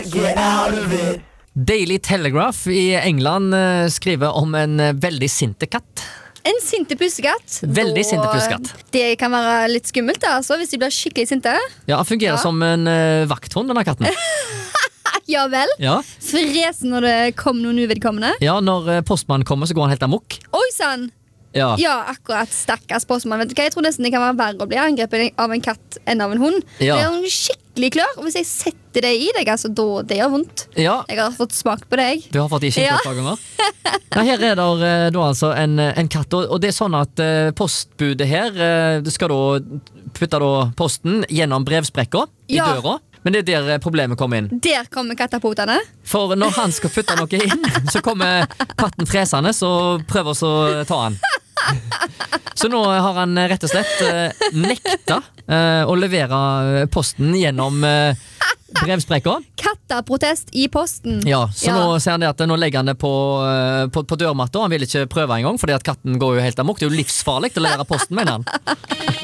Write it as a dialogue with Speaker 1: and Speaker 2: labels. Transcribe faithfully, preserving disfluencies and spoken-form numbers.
Speaker 1: Get out of it.
Speaker 2: Daily Telegraph i England eh, skriver om en eh, veldig sinte katt.
Speaker 3: En sinte pussekatt.
Speaker 2: Veldig
Speaker 3: Da-
Speaker 2: sinte pussekatt.
Speaker 3: Det kan være litt skummelt da, altså, hvis de blir skikkelig sinte.
Speaker 2: Ja, han fungerer
Speaker 3: Ja.
Speaker 2: som en eh, vakthund, denne katten.
Speaker 3: Ja vel.
Speaker 2: Ja.
Speaker 3: Fresen når det kom noen uvedkommende.
Speaker 2: ja, når eh, postmannen kommer så går han helt amok.
Speaker 3: Oi sann.
Speaker 2: Ja.
Speaker 3: Ja, akkurat. Stakkars postmann. Vet du hva? Jeg tror nesten det kan være verre å bli angrepet av en katt enn av en hund.
Speaker 2: Ja.
Speaker 3: Det er jo skikkelig klør. Og hvis jeg setter det i deg, altså, da, det gjør vondt.
Speaker 2: ja.
Speaker 3: Jeg har fått smak på deg.
Speaker 2: Du har fått i skikkelig
Speaker 3: Ja.
Speaker 2: et par ganger. Nei, her er det eh, da altså en, en katt, og, og det er sånn at eh, postbudet her eh, det skal da putte da posten gjennom brevsprekka i
Speaker 3: Ja.
Speaker 2: døra. Men det er der eh, problemet kommer inn.
Speaker 3: Der kommer kattapotene.
Speaker 2: For når han skal putte noe inn, så kommer katten fresende og prøver så å ta han. Så nå har han rett og slett eh, nekta eh, å levere posten gjennom eh, brevsprekka.
Speaker 3: Kattaprotest i posten.
Speaker 2: Ja, så
Speaker 3: Ja.
Speaker 2: nå ser han det at nå legger han det på, eh, på, på dørmatta. Han vil ikke prøve engang, fordi at katten går jo helt amok. Det er jo livsfarlig å levere posten, mener han.